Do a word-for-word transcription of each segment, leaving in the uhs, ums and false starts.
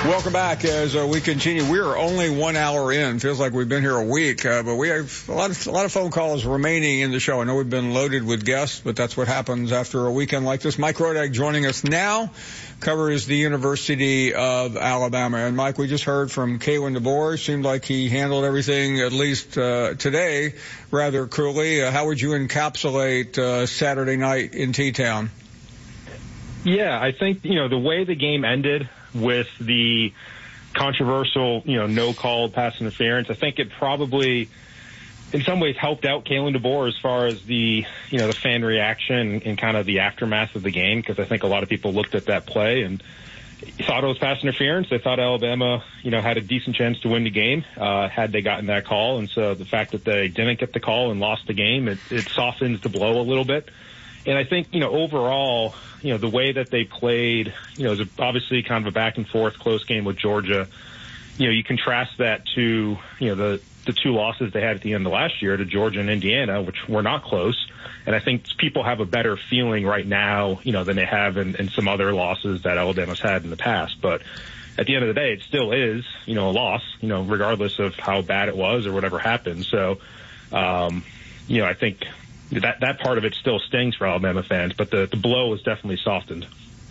Welcome back as uh, we continue. We are only one hour in. Feels like we've been here a week, uh, but we have a lot of a lot of phone calls remaining in the show. I know we've been loaded with guests, but that's what happens after a weekend like this. Mike Rodak joining us now, covers the University of Alabama. And Mike, we just heard from Kalen DeBoer. Seemed like he handled everything, at least uh, today, rather coolly. Uh, how would you encapsulate uh, Saturday night in T-Town? Yeah, I think, you know, the way the game ended with the controversial, you know, no call pass interference, I think it probably in some ways helped out Kalen DeBoer as far as the, you know, the fan reaction and kind of the aftermath of the game, because I think a lot of people looked at that play and thought it was pass interference. They thought Alabama, you know, had a decent chance to win the game uh, had they gotten that call. And so the fact that they didn't get the call and lost the game, it, it softens the blow a little bit. And I think, you know, overall, you know, the way that they played, you know, it was obviously kind of a back and forth close game with Georgia. You know, you contrast that to, you know, the, the two losses they had at the end of last year to Georgia and Indiana, which were not close. And I think people have a better feeling right now, you know, than they have in, in some other losses that Alabama's had in the past. But at the end of the day, it still is, you know, a loss, you know, regardless of how bad it was or whatever happened. So, um, you know, I think that that part of it still stings for Alabama fans, but the, the blow was definitely softened.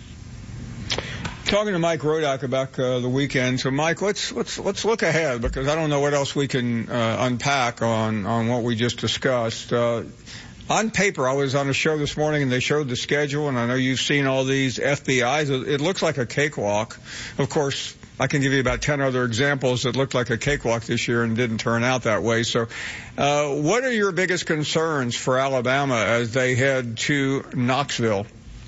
Talking to Mike Rodak about uh, the weekend. So, Mike, let's let's let's look ahead, because I don't know what else we can uh, unpack on on what we just discussed. Uh, on paper, I was on a show this morning and they showed the schedule, and I know you've seen all these F B Is. It looks like a cakewalk. Of course, I can give you about ten other examples that looked like a cakewalk this year and didn't turn out that way. So uh, what are your biggest concerns for Alabama as they head to Knoxville?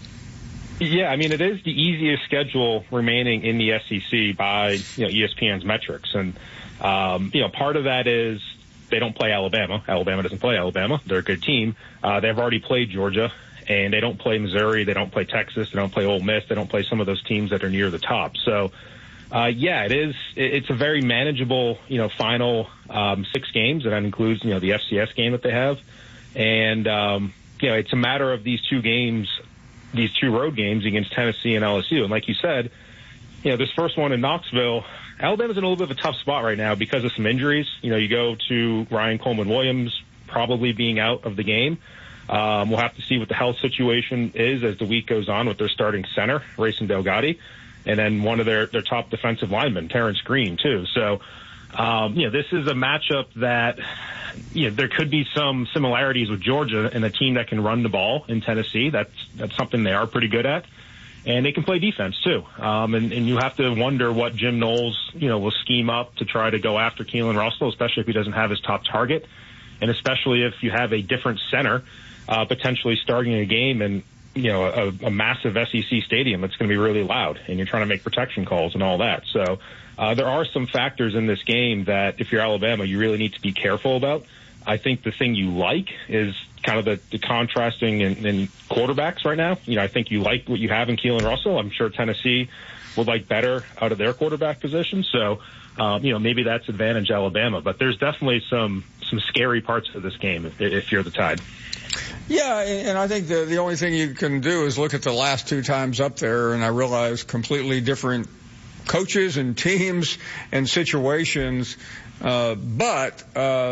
Yeah, I mean, it is the easiest schedule remaining in the S E C by, you know, E S P N's metrics. And, um, you know, part of that is they don't play Alabama. Alabama doesn't play Alabama. They're a good team. Uh, they've already played Georgia, and they don't play Missouri. They don't play Texas. They don't play Ole Miss. They don't play some of those teams that are near the top. So, Uh, yeah, it is. It's a very manageable, you know, final um, six games, and that includes, you know, the F C S game that they have. And, um, you know, it's a matter of these two games, these two road games against Tennessee and L S U. And like you said, you know, this first one in Knoxville, Alabama's in a little bit of a tough spot right now because of some injuries. You know, you go to Ryan Coleman-Williams probably being out of the game. Um, we'll have to see what the health situation is as the week goes on with their starting center, Rayson Delgatti. And then one of their, their top defensive linemen, Terrence Green, too. So, um, you know, this is a matchup that, you know, there could be some similarities with Georgia and a team that can run the ball in Tennessee. That's, that's something they are pretty good at. And they can play defense, too. Um, and, and you have to wonder what Jim Knowles, you know, will scheme up to try to go after Keelan Russell, especially if he doesn't have his top target. And especially if you have a different center, uh, potentially starting a game and, you know, a, a massive S E C stadium that's going to be really loud, and you're trying to make protection calls and all that. So uh, there are some factors in this game that if you're Alabama, you really need to be careful about. I think the thing you like is kind of the, the contrasting in, in quarterbacks right now. You know, I think you like what you have in Keelan Russell. I'm sure Tennessee would like better out of their quarterback position. So, um, you know, maybe that's advantage Alabama. But there's definitely some some scary parts of this game if, if you're the Tide. Yeah, and I think the the only thing you can do is look at the last two times up there, and I realize completely different coaches and teams and situations. Uh, but uh,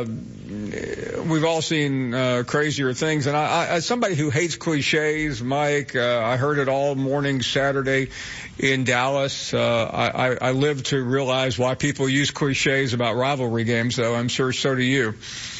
we've all seen uh, crazier things. And I, I, as somebody who hates cliches, Mike, uh, I heard it all morning Saturday in Dallas. Uh, I, I live to realize why people use cliches about rivalry games, though. I'm sure so do you.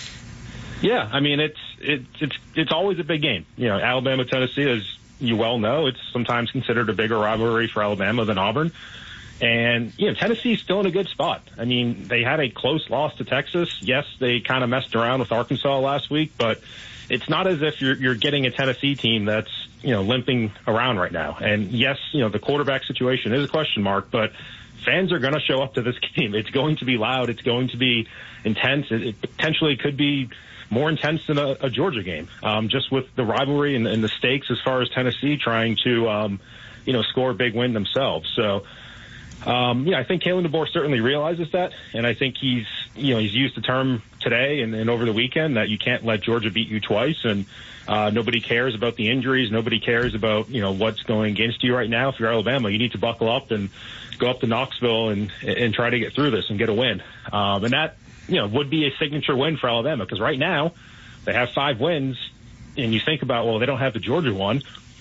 Yeah, I mean, it's it, it's it's always a big game. You know, Alabama, Tennessee, as you well know, it's sometimes considered a bigger rivalry for Alabama than Auburn. And, you know, Tennessee's still in a good spot. I mean, they had a close loss to Texas. Yes, they kind of messed around with Arkansas last week, but it's not as if you're, you're getting a Tennessee team that's, you know, limping around right now. And yes, you know, the quarterback situation is a question mark, but fans are going to show up to this game. It's going to be loud. It's going to be intense. It, it potentially could be more intense than a, a Georgia game, um, just with the rivalry and, and the stakes as far as Tennessee trying to, um, you know, score a big win themselves. So, Um, yeah, I think Kalen DeBoer certainly realizes that, and I think he's you know, he's used the term today and, and over the weekend that you can't let Georgia beat you twice, and uh, nobody cares about the injuries. Nobody cares about, you know, what's going against you right now. If you're Alabama, you need to buckle up and go up to Knoxville and, and try to get through this and get a win. Um, and that, you know, would be a signature win for Alabama, because right now they have five wins, and you think about, well, they don't have the Georgia one.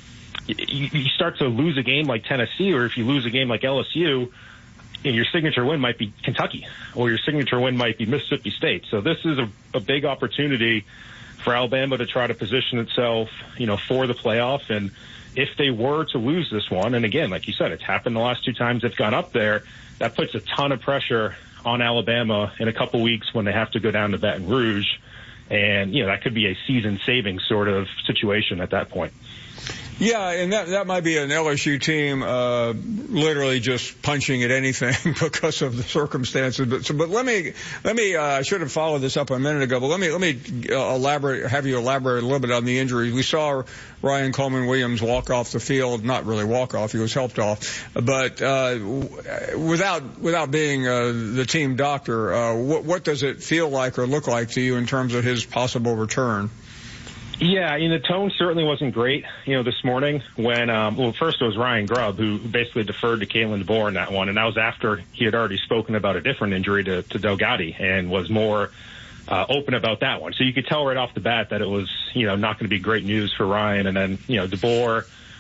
You, you start to lose a game like Tennessee, or if you lose a game like L S U, and your signature win might be Kentucky, or your signature win might be Mississippi State. So this is a, a big opportunity for Alabama to try to position itself, you know, for the playoff. And if they were to lose this one, and again, like you said, it's happened the last two times they've gone up there, that puts a ton of pressure on Alabama in a couple weeks when they have to go down to Baton Rouge. And, you know, that could be a season-saving sort of situation at that point. Yeah, and that that might be an L S U team uh, literally just punching at anything because of the circumstances. But so, but let me let me uh, I should have followed this up a minute ago. But let me let me uh, elaborate, have you elaborate a little bit on the injuries. We saw Ryan Coleman Williams walk off the field, not really walk off, he was helped off, but uh, without without being uh, the team doctor, uh, what what does it feel like or look like to you in terms of his possible return? Yeah, I mean, the tone certainly wasn't great, you know, this morning when, um, well, first it was Ryan Grubb who basically deferred to Kalen DeBoer in that one, and that was after he had already spoken about a different injury to, to Del Gotti and was more uh, open about that one. So you could tell right off the bat that it was, you know, not going to be great news for Ryan. And then, you know, DeBoer,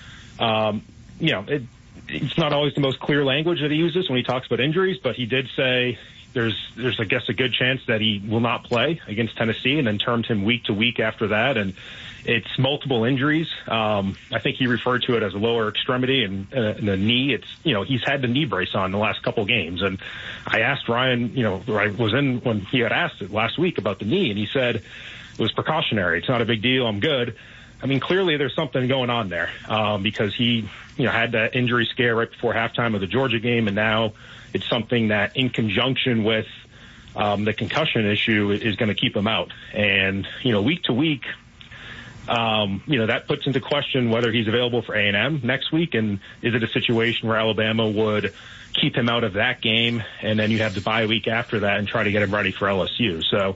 um, you know, it, it's not always the most clear language that he uses when he talks about injuries, but he did say There's, there's, I guess, a good chance that he will not play against Tennessee, and then termed him week to week after that. And it's multiple injuries. Um, I think he referred to it as a lower extremity and, uh, and the knee. It's, you know, he's had the knee brace on the last couple games. And I asked Ryan, you know, I was in when he had asked it last week about the knee, and he said it was precautionary. It's not a big deal. I'm good. I mean, clearly there's something going on there, um, because he, you know, had that injury scare right before halftime of the Georgia game, and now it's something that, in conjunction with um, the concussion issue, is going to keep him out. And, you know, week to week, um, you know, that puts into question whether he's available for A and M next week. And is it a situation where Alabama would keep him out of that game, and then you have the bye week after that and try to get him ready for L S U? So